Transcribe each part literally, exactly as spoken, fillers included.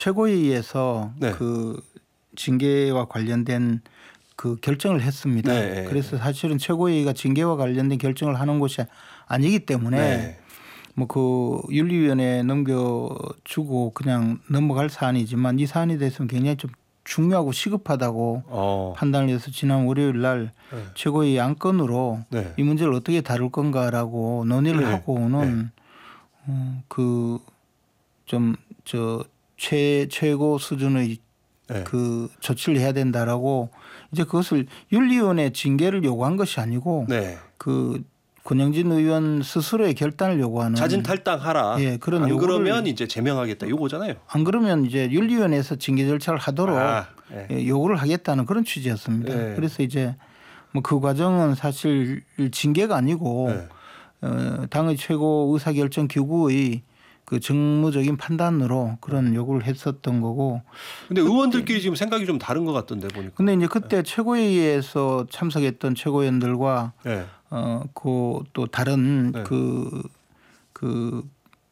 최고위에서 네. 그 징계와 관련된 그 결정을 했습니다. 네. 그래서 사실은 최고위가 징계와 관련된 결정을 하는 곳이 아니기 때문에 네. 뭐 그 윤리위원회에 넘겨주고 그냥 넘어갈 사안이지만 이 사안에 대해서는 굉장히 좀 중요하고 시급하다고 어. 판단을 해서 지난 월요일 날 네. 최고위 안건으로 네. 이 문제를 어떻게 다룰 건가라고 논의를 네. 하고는 어, 그 좀 저 최 최고 수준의 네. 그 조치를 해야 된다라고 이제 그것을 윤리위원회 징계를 요구한 것이 아니고 네. 그 권영진 의원 스스로의 결단을 요구하는 자진 탈당하라. 예, 그런 안 요구를- 그러면 이제 제명하겠다. 요거잖아요. 안 그러면 이제 윤리위원회에서 징계 절차를 하도록 아, 네. 예, 요구를 하겠다는 그런 취지였습니다. 네. 그래서 이제 뭐 그 과정은 사실 징계가 아니고 네. 어, 당의 최고 의사결정 기구의 그 정무적인 판단으로 그런 요구를 했었던 거고. 근데 의원들끼리 지금 생각이 좀 다른 것 같던데 보니까. 근데 이제 그때 최고회의에서 참석했던 최고위원들과 네. 어, 그 또 다른 네. 그, 그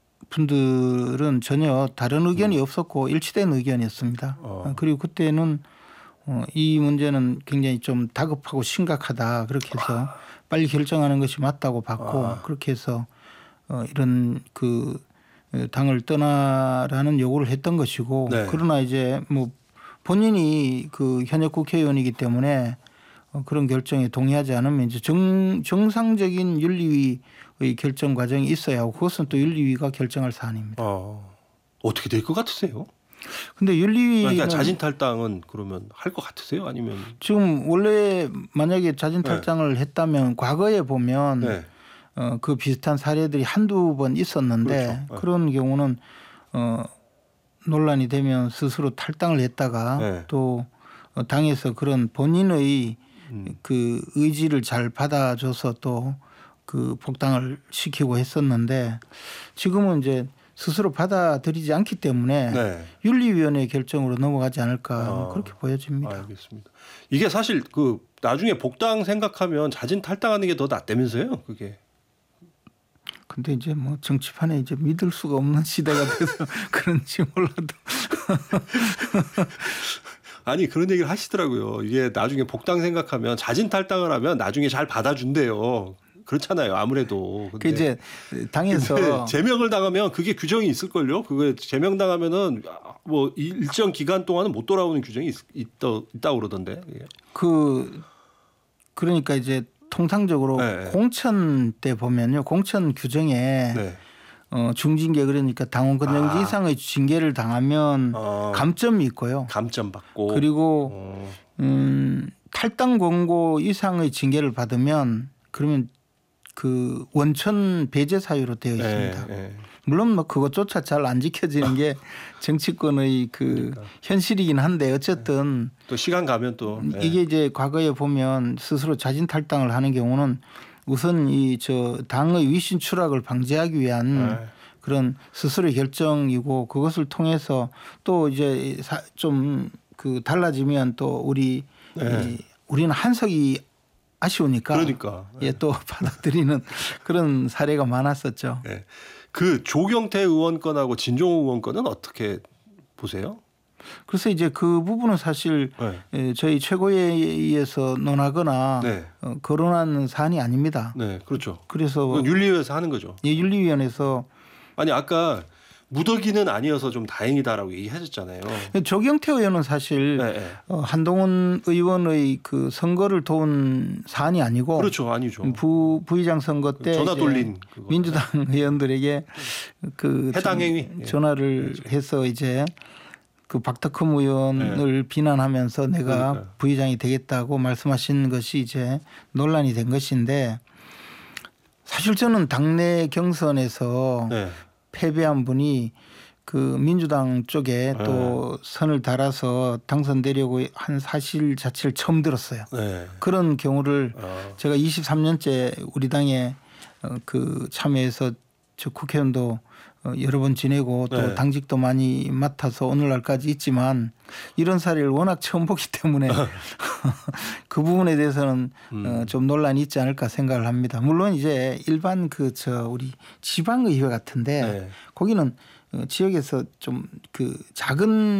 분들은 전혀 다른 의견이 음. 없었고 일치된 의견이었습니다. 어. 그리고 그때는 어, 이 문제는 굉장히 좀 다급하고 심각하다. 그렇게 해서 빨리 결정하는 것이 맞다고 봤고 아. 그렇게 해서 어, 이런 그 당을 떠나라는 요구를 했던 것이고 네. 그러나 이제 뭐 본인이 그 현역 국회의원이기 때문에 어, 그런 결정에 동의하지 않으면 이제 정, 정상적인 윤리위의 결정 과정이 있어야 하고 그것은 또 윤리위가 결정할 사안입니다. 어. 어떻게 될 것 같으세요? 근데 윤리위는 그러니까 자진 탈당은 그러면 할 것 같으세요? 아니면 지금 원래 만약에 자진 탈당을 네. 했다면 과거에 보면 네. 어, 그 비슷한 사례들이 한두 번 있었는데 그렇죠. 네. 그런 경우는 어, 논란이 되면 스스로 탈당을 했다가 네. 또 당에서 그런 본인의 음. 그 의지를 잘 받아줘서 또 그 복당을 시키고 했었는데 지금은 이제 스스로 받아들이지 않기 때문에 네. 윤리위원회 결정으로 넘어가지 않을까 아. 그렇게 보여집니다. 알겠습니다. 이게 사실 그 나중에 복당 생각하면 자진 탈당하는 게 더 낫다면서요? 그게. 근데 이제 뭐 정치판에 이제 믿을 수가 없는 시대가 돼서 그런지 몰라도 아니 그런 얘기를 하시더라고요. 이게 나중에 복당 생각하면 자진 탈당을 하면 나중에 잘 받아준대요. 그렇잖아요. 아무래도. 그 이제 당에서 근데 제명을 당하면 그게 규정이 있을걸요. 그게 제명 당하면은 뭐 일정 기간 동안은 못 돌아오는 규정이 있, 있다, 있다고 그러던데. 그 그러니까 이제 통상적으로 네. 공천 때 보면요. 공천 규정에 네. 어, 중징계 그러니까 당원 건정지 아. 이상의 징계를 당하면 어. 감점이 있고요. 감점 받고. 그리고 어. 음, 탈당 권고 이상의 징계를 받으면 그러면 그 원천 배제 사유로 되어 있습니다. 네, 네. 물론 뭐 그것조차 잘 안 지켜지는 게 정치권의 그 그러니까. 현실이긴 한데 어쨌든 또 시간 가면 또 네. 이게 이제 과거에 보면 스스로 자진 탈당을 하는 경우는 우선 이 저 당의 위신 추락을 방지하기 위한 네. 그런 스스로의 결정이고 그것을 통해서 또 이제 좀 그 달라지면 또 우리 네. 이 우리는 한석이 아쉬우니까 그러니까 예, 또 받아들이는 그런 사례가 많았었죠. 네. 그 조경태 의원 건하고 진종호 의원 건은 어떻게 보세요? 그래서 이제 그 부분은 사실 네. 저희 최고위에서 논하거나 네. 어, 거론하는 사안이 아닙니다. 네, 그렇죠. 그래서 윤리위에서 하는 거죠. 예, 윤리위원회에서 아니 아까 무더기는 아니어서 좀 다행이다라고 얘기하셨잖아요. 조경태 의원은 사실 네, 네. 어, 한동훈 의원의 그 선거를 도운 사안이 아니고 그렇죠, 아니죠. 부 부의장 선거 때 전화 이제 돌린 그거. 민주당 의원들에게 그 해당 행위 전화를 예. 해서 이제 그 박덕흠 의원을 네. 비난하면서 내가 그러니까요. 부의장이 되겠다고 말씀하신 것이 이제 논란이 된 것인데 사실 저는 당내 경선에서 네. 패배한 분이 그 민주당 쪽에 네. 또 선을 달아서 당선되려고 한 사실 자체를 처음 들었어요. 네. 그런 경우를 어. 제가 이십삼 년째 우리 당에 그 참여해서 저 국회의원도 여러 번 지내고 또 네. 당직도 많이 맡아서 오늘날까지 있지만 이런 사례를 워낙 처음 보기 때문에 그 부분에 대해서는 음. 좀 논란이 있지 않을까 생각을 합니다. 물론 이제 일반 그 저 우리 지방의회 같은데 네. 거기는 어, 지역에서 좀 그 작은